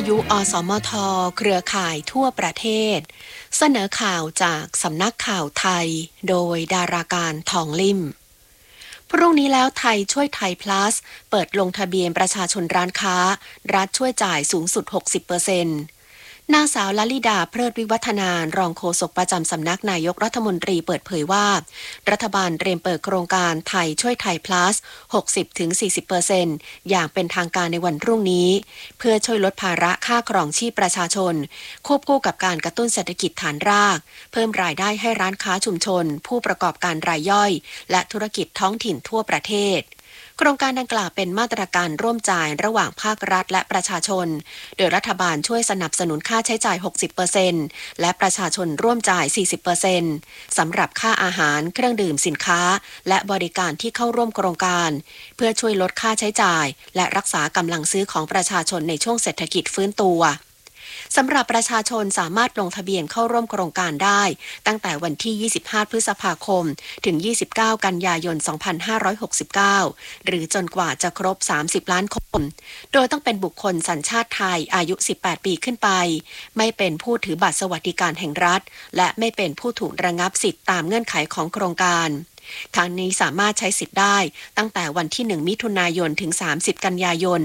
ยุอสมทเครือข่ายทั่วประเทศเสนอข่าวจากสำนักข่าวไทยโดยดาราการทองลิ่มพรุ่งนี้แล้วไทยช่วยไทย plus เปิดลงทะเบียนประชาชนร้านค้ารัฐช่วยจ่ายสูงสุด 60%นางสาวลลิดาเพลิดวิวัฒนารองโฆษกประจำสำนักนายกรัฐมนตรีเปิดเผยว่ารัฐบาลเตรียมเปิดโครงการไทยช่วยไทย plus 60-40% อย่างเป็นทางการในวันพรุ่งนี้เพื่อช่วยลดภาระค่าครองชีพประชาชนควบคู่กับการกระตุ้นเศรษฐกิจฐานรากเพิ่มรายได้ให้ร้านค้าชุมชนผู้ประกอบการรายย่อยและธุรกิจท้องถิ่นทั่วประเทศโครงการดังกล่าวเป็นมาตรการร่วมจ่ายระหว่างภาครัฐและประชาชนโดยรัฐบาลช่วยสนับสนุนค่าใช้จ่าย 60% และประชาชนร่วมจ่าย 40% สำหรับค่าอาหารเครื่องดื่มสินค้าและบริการที่เข้าร่วมโครงการเพื่อช่วยลดค่าใช้จ่ายและรักษากำลังซื้อของประชาชนในช่วงเศรษฐกิจฟื้นตัวสำหรับประชาชนสามารถลงทะเบียนเข้าร่วมโครงการได้ตั้งแต่วันที่ 25 พฤษภาคมถึง 29 กันยายน 2569 หรือจนกว่าจะครบ 30 ล้านคนโดยต้องเป็นบุคคลสัญชาติไทยอายุ 18 ปีขึ้นไปไม่เป็นผู้ถือบัตรสวัสดิการแห่งรัฐและไม่เป็นผู้ถูกระงับสิทธิตามเงื่อนไขของโครงการทางนี้สามารถใช้สิทธิ์ได้ตั้งแต่วันที่ 1 มิถุนายน ถึง 30 กันยายน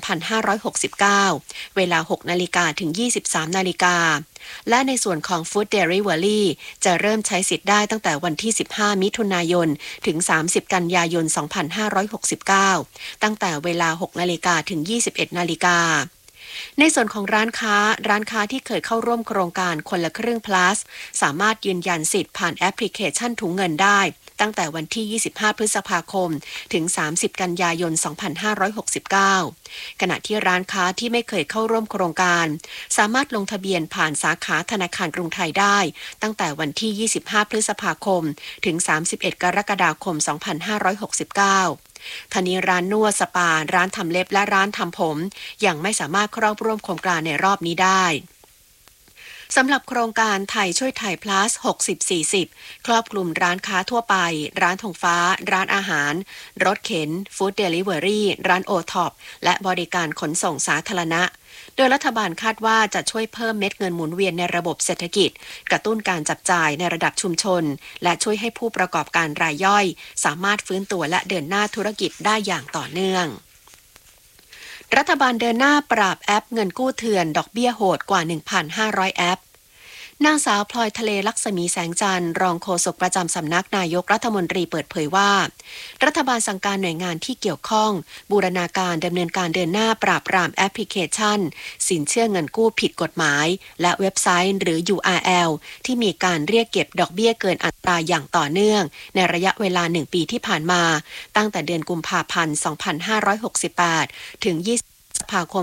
2569 เวลา 6 นาฬิกาถึง 23 นาฬิกาและในส่วนของ Food Delivery จะเริ่มใช้สิทธิ์ได้ตั้งแต่วันที่ 15 มิถุนายน ถึง 30 กันยายน 2569 ตั้งแต่เวลา 6 นาฬิกาถึง 21 นาฬิกาในส่วนของร้านค้าที่เคยเข้าร่วมโครงการคนละครึ่ง plus สามารถยืนยันสิทธิ์ผ่านแอปพลิเคชันถุงเงินได้ตั้งแต่วันที่ 25 พฤษภาคม ถึง 30 กันยายน 2569 ขณะที่ร้านค้าที่ไม่เคยเข้าร่วมโครงการสามารถลงทะเบียนผ่านสาขาธนาคารกรุงไทยได้ตั้งแต่วันที่ 25 พฤษภาคม ถึง 31 กรกฎาคม 2569ทนี้ร้านนวดสปาร้านทำเล็บและร้านทำผมยังไม่สามารถเข้าร่วมโครงการในรอบนี้ได้สำหรับโครงการไทยช่วยไทย plus 60-40 ครอบคลุมร้านค้าทั่วไปร้านธงฟ้าร้านอาหารรถเข็น Food Delivery ร้านโอท็อปและบริการขนส่งสาธารณะโดยรัฐบาลคาดว่าจะช่วยเพิ่มเม็ดเงินหมุนเวียนในระบบเศรษฐกิจกระตุ้นการจับจ่ายในระดับชุมชนและช่วยให้ผู้ประกอบการรายย่อยสามารถฟื้นตัวและเดินหน้าธุรกิจได้อย่างต่อเนื่องรัฐบาลเดินหน้าปราบแอปเงินกู้เถื่อนดอกเบี้ยโหดกว่า 1,500 แอปนางสาวพลอยทะเลลักษมีแสงจันทร์รองโฆษกประจำสำนักนายกรัฐมนตรีเปิดเผยว่ารัฐบาลสั่งการหน่วยงานที่เกี่ยวข้องบูรณาการดำเนินการเดินหน้าปราบปรามแอปพลิเคชันสินเชื่อเงินกู้ผิดกฎหมายและเว็บไซต์หรือ URL ที่มีการเรียกเก็บดอกเบี้ยเกินอัตราอย่างต่อเนื่องในระยะเวลา1 ปีที่ผ่านมาตั้งแต่เดือนกุมภาพันธ์ 2568 ถึง 20 พฤษภาคม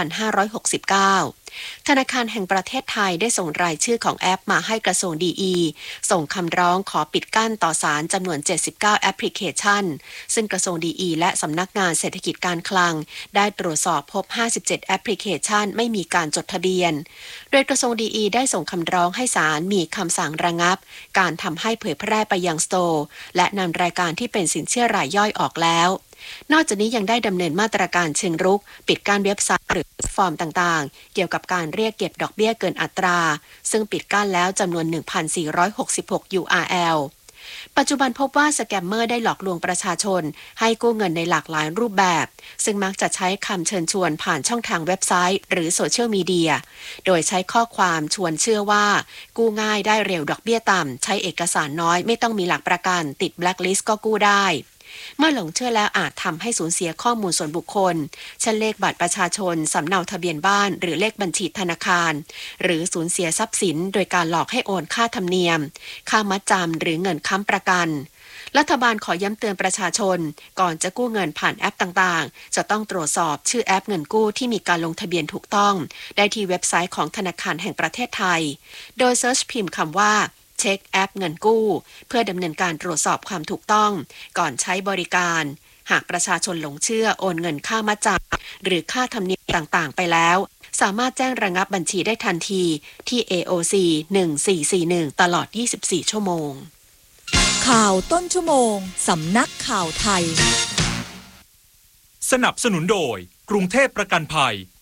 2569 ธนาคารแห่งประเทศไทยได้ส่งรายชื่อของแอปมาให้กระทรวงดีส่งคำร้องขอปิดกั้นต่อศาลจำนวน 79 แอปพลิเคชันซึ่งกระทรวงดีและสำนักงานเศรษฐกิจการคลังได้ตรวจสอบพบ 57 แอปพลิเคชันไม่มีการจดทะเบียนโดยกระทรวงดีได้ส่งคำร้องให้ศาลมีคำสั่งระงับการทำให้เผยแพร่ไปยังสโตร์และนำรายการที่เป็นสินเชื่อรายย่อยออกแล้วนอกจากนี้ยังได้ดำเนินมาตรการเชิงรุกปิดกั้นเว็บไซต์หรือฟอร์มต่างๆเกี่ยวกับการเรียกเก็บดอกเบี้ยเกินอัตราซึ่งปิดกั้นแล้วจำนวน 1,466 URL ปัจจุบันพบว่าสแกมเมอร์ได้หลอกลวงประชาชนให้กู้เงินในหลากหลายรูปแบบซึ่งมักจะใช้คำเชิญชวนผ่านช่องทางเว็บไซต์หรือโซเชียลมีเดียโดยใช้ข้อความชวนเชื่อว่ากู้ง่ายได้เร็วดอกเบี้ยต่ำใช้เอกสารน้อยไม่ต้องมีหลักประกันติดแบล็คลิสต์ก็กู้ได้เมื่อหลงเชื่อแล้วอาจทำให้สูญเสียข้อมูลส่วนบุคคลเช่นเลขบัตรประชาชนสำเนาทะเบียนบ้านหรือเลขบัญชีธนาคารหรือสูญเสียทรัพย์สินโดยการหลอกให้โอนค่าธรรมเนียมค่ามัดจำหรือเงินค้ำประกันรัฐบาลขอย้ำเตือนประชาชนก่อนจะกู้เงินผ่านแอปต่างๆจะต้องตรวจสอบชื่อแอปเงินกู้ที่มีการลงทะเบียนถูกต้องได้ที่เว็บไซต์ของธนาคารแห่งประเทศไทยโดยเซิร์ชพิมพ์คำว่าเช็คแอปเงินกู้เพื่อดำเนินการตรวจสอบความถูกต้องก่อนใช้บริการหากประชาชนหลงเชื่อโอนเงินค่ามัดจำหรือค่าธรรมเนียมต่างๆไปแล้วสามารถแจ้งระงับบัญชีได้ทันทีที่ AOC 1441ตลอด24ชั่วโมงข่าวต้นชั่วโมงสำนักข่าวไทยสนับสนุนโดยกรุงเทพประกันภัย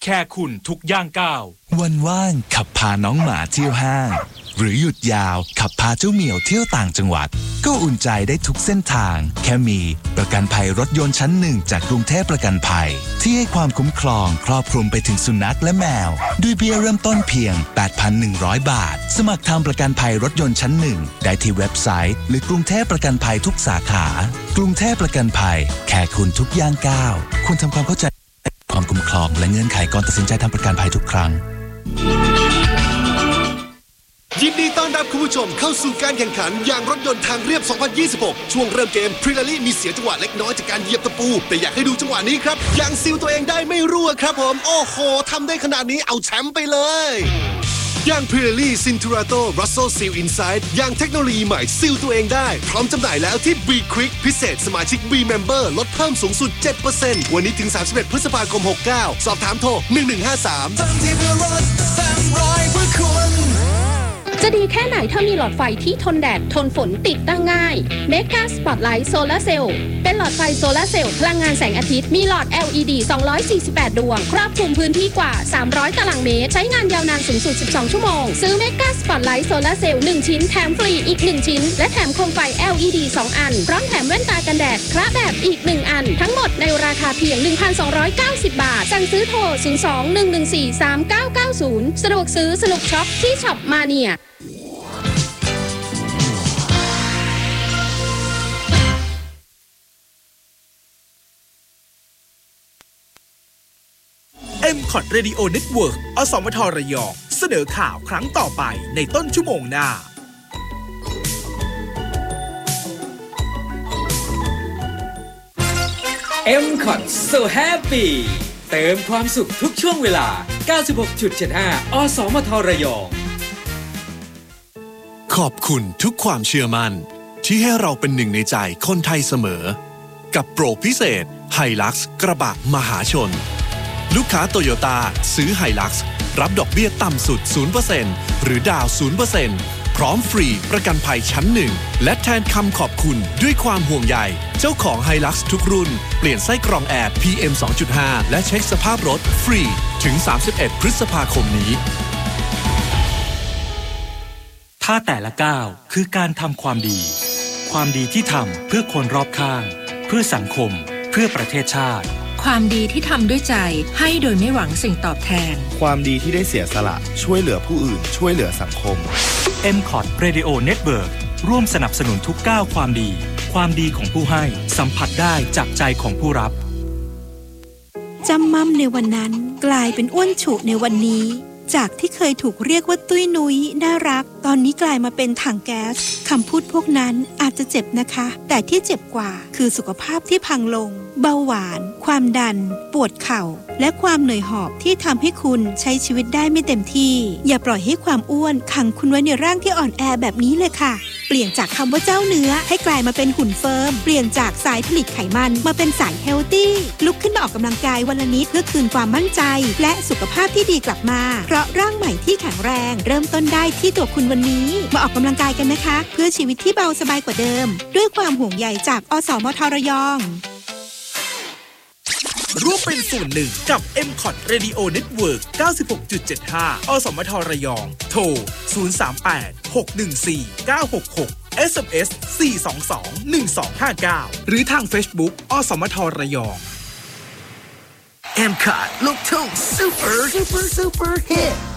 แค่คุณทุกย่างก้าววันว่างขับพาน้องหมาเที่ยวห้างหรือหยุดยาวขับพาเจ้าเหมียวเที่ยวต่างจังหวัดก็อุ่นใจได้ทุกเส้นทางแค่มีประกันภัยรถยนต์ชั้นหนึ่งจากกรุงเทพประกันภัยที่ให้ความคุ้มครองครอบคลุมไปถึงสุนัขและแมวด้วยเบี้ยเริ่มต้นเพียง 8,100 บาทสมัครทำประกันภัยรถยนต์ชั้นหนึ่งได้ที่เว็บไซต์หรือกรุงเทพประกันภัยทุกสาขากรุงเทพประกันภัยแค่คุณทุกย่างก้าวควรทำความเข้าใจความคุ้มครองและเงื่อนไขก่อนตัดสินใจทำประกันภัยทุกครั้งยินดีต้อนรับคุณผู้ชมเข้าสู่การแข่งขันยางรถยนต์ทางเรียบ 2026 ช่วงเริ่มเกมพรีลารี่มีเสียจังหวะเล็กน้อยจากการเหยียบตะปูแต่อยากให้ดูจังหวะนี้ครับยางซีลตัวเองได้ไม่รั่วครับผมโอ้โหทำได้ขนาดนี้เอาแชมป์ไปเลยยางพรีลารี่ซินทูราโตรัสโซซีลอินไซด์ยางเทคโนโลยีใหม่ซีลตัวเองได้พร้อมจำหน่ายแล้วที่ B Quick พิเศษสมาชิก B Member ลดเพิ่มสูงสุด 7% วันนี้ถึง 31 พฤษภาคม 69 สอบถามโทร 1153 จะดีแค่ไหนถ้ามีหลอดไฟที่ทนแดดทนฝนติดตั้งง่าย Mega Spotlight Solar Cell เป็นหลอดไฟโซลาร์เซลล์พลังงานแสงอาทิตย์มีหลอด LED 248 ดวงครอบคลุมพื้นที่กว่า300ตารางเมตรใช้งานยาวนานสูงสุด12ชั่วโมงซื้อ Mega Spotlight Solar Cell 1 ชิ้นแถมฟรีอีก1ชิ้นและแถมโคมไฟ LED 2 อันพร้อมแถมแว่นตากันแดดคละแบบอีก1อันทั้งหมดในราคาเพียง 1,290 บาทสั่งซื้อโทร 02-114-3990 สะดวกซื้อสนุกช็อปที่ช็อปมาเนีย M-Cot Radio Network อสมทระยองเสนอข่าวครั้งต่อไปในต้นชั่วโมงหน้า M-Cot So Happy เติมความสุขทุกช่วงเวลา 96.75 อสมทระยองขอบคุณทุกความเชื่อมั่นที่ให้เราเป็นหนึ่งในใจคนไทยเสมอกับโปรพิเศษ Hilux กระบะมหาชนลูกค้าโตโยต้าซื้อ Hilux รับดอกเบี้ยต่ำสุด 0% หรือดาว 0% พร้อมฟรีประกันภัยชั้นหนึ่งและแทนคำขอบคุณด้วยความห่วงใยเจ้าของ Hilux ทุกรุ่นเปลี่ยนไส้กรองแอร์ PM 2.5 และเช็คสภาพรถฟรีถึง 31 พฤษภาคมนี้ถ้าแต่ละก้าวคือการทำความดีความดีที่ทำเพื่อคนรอบข้างเพื่อสังคมเพื่อประเทศชาติความดีที่ทำด้วยใจให้โดยไม่หวังสิ่งตอบแทนความดีที่ได้เสียสละช่วยเหลือผู้อื่นช่วยเหลือสังคม M-Cot Radio Network ร่วมสนับสนุนทุกก้าวความดีของผู้ให้สัมผัสได้จากใจของผู้รับจำมั่มในวันนั้นกลายเป็นอ้วนฉุในวันนี้จากที่เคยถูกเรียกว่าตุ้ยนุ้ยน่ารักตอนนี้กลายมาเป็นถังแก๊สคำพูดพวกนั้นอาจจะเจ็บนะคะแต่ที่เจ็บกว่าคือสุขภาพที่พังลงเบาหวานความดันปวดเข่าและความเหนื่อยหอบที่ทำให้คุณใช้ชีวิตได้ไม่เต็มที่อย่าปล่อยให้ความอ้วนขังคุณไว้ในร่างที่อ่อนแอแบบนี้เลยค่ะเปลี่ยนจากคำว่าเจ้าเนื้อให้กลายมาเป็นหุ่นเฟิร์มเปลี่ยนจากสายผลิตไขมันมาเป็นสายเฮลตี้ลุกขึ้นมาออกกำลังกายวันละนิดเพื่อคืนความมั่นใจและสุขภาพที่ดีกลับมาเพราะร่างใหม่ที่แข็งแรงเริ่มต้นได้ที่ตัวคุณวันนี้มาออกกำลังกายกันนะคะเพื่อชีวิตที่เบาสบายกว่าเดิมด้วยความห่วงใยจากอสมทระยองร่วมเป็นส่วนหนึ่งกับ M-Cot Radio Network 96.75 อสมทระยองโทร 038-614-966 SMS 422-1259 หรือทาง Facebook อสมทระยอง M-Cot ลูกทุ่ง Super Hit